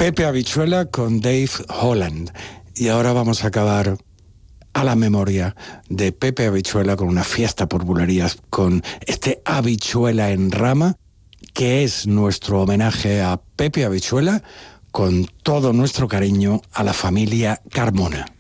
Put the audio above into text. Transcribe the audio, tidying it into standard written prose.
Pepe Habichuela con Dave Holland. Y ahora vamos a acabar a la memoria de Pepe Habichuela con una fiesta por bulerías, con este Habichuela en Rama, que es nuestro homenaje a Pepe Habichuela, con todo nuestro cariño a la familia Carmona.